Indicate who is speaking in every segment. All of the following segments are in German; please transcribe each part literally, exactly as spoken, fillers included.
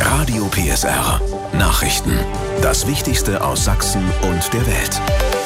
Speaker 1: Radio P S R. Nachrichten. Das Wichtigste aus Sachsen und der Welt.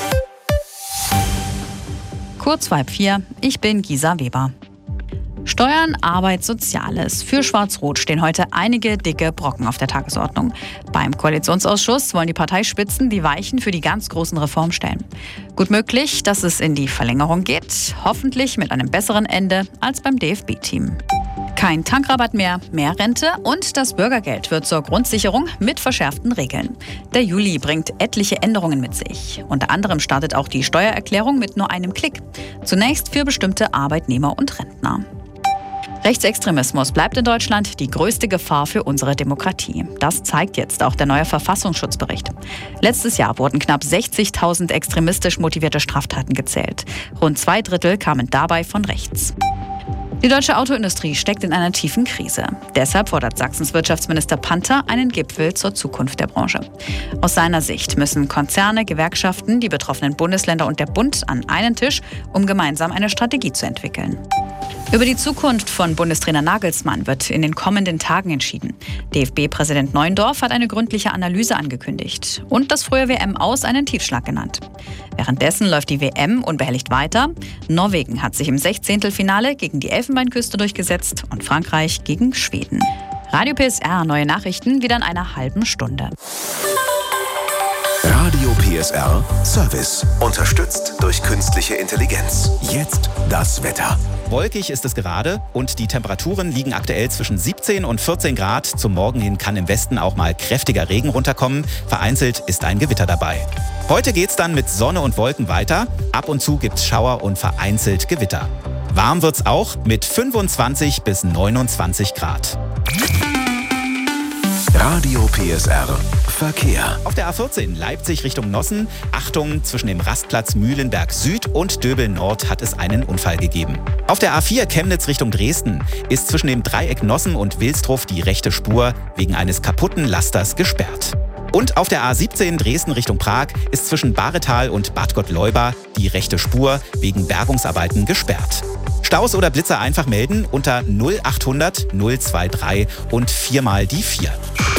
Speaker 2: Kurz vor halb vier, ich bin Gisa Weber. Steuern, Arbeit, Soziales. Für Schwarz-Rot stehen heute einige dicke Brocken auf der Tagesordnung. Beim Koalitionsausschuss wollen die Parteispitzen die Weichen für die ganz großen Reformen stellen. Gut möglich, dass es in die Verlängerung geht, hoffentlich mit einem besseren Ende als beim D F B-Team. Kein Tankrabatt mehr, mehr Rente und das Bürgergeld wird zur Grundsicherung mit verschärften Regeln. Der Juli bringt etliche Änderungen mit sich. Unter anderem startet auch die Steuererklärung mit nur einem Klick. Zunächst für bestimmte Arbeitnehmer und Rentner. Rechtsextremismus bleibt in Deutschland die größte Gefahr für unsere Demokratie. Das zeigt jetzt auch der neue Verfassungsschutzbericht. Letztes Jahr wurden knapp sechzigtausend extremistisch motivierte Straftaten gezählt. Rund zwei Drittel kamen dabei von rechts. Die deutsche Autoindustrie steckt in einer tiefen Krise. Deshalb fordert Sachsens Wirtschaftsminister Panther einen Gipfel zur Zukunft der Branche. Aus seiner Sicht müssen Konzerne, Gewerkschaften, die betroffenen Bundesländer und der Bund an einen Tisch, um gemeinsam eine Strategie zu entwickeln. Über die Zukunft von Bundestrainer Nagelsmann wird in den kommenden Tagen entschieden. D F B-Präsident Neuendorf hat eine gründliche Analyse angekündigt und das frühe W M-Aus einen Tiefschlag genannt. Währenddessen läuft die W M unbehelligt weiter. Norwegen hat sich im Sechzehntelfinale gegen die Elfenbeinküste durchgesetzt und Frankreich gegen Schweden. Radio P S R, neue Nachrichten wieder in einer halben Stunde.
Speaker 1: Radio P S R Service. Unterstützt durch künstliche Intelligenz. Jetzt das Wetter.
Speaker 3: Wolkig ist es gerade und die Temperaturen liegen aktuell zwischen siebzehn und vierzehn Grad. Zum Morgen hin kann im Westen auch mal kräftiger Regen runterkommen. Vereinzelt ist ein Gewitter dabei. Heute geht's dann mit Sonne und Wolken weiter. Ab und zu gibt's Schauer und vereinzelt Gewitter. Warm wird's auch mit fünfundzwanzig bis neunundzwanzig Grad.
Speaker 1: Radio P S R Verkehr.
Speaker 3: Auf der A vierzehn Leipzig Richtung Nossen. Achtung, zwischen dem Rastplatz Mühlenberg Süd und Döbel Nord hat es einen Unfall gegeben. Auf der A vier Chemnitz Richtung Dresden ist zwischen dem Dreieck Nossen und Wilsdruff die rechte Spur wegen eines kaputten Lasters gesperrt. Und auf der A siebzehn Dresden Richtung Prag ist zwischen Baretal und Bad Gottleuba die rechte Spur wegen Bergungsarbeiten gesperrt. Staus oder Blitzer einfach melden unter null achthundert null drei drei und viermal die vier.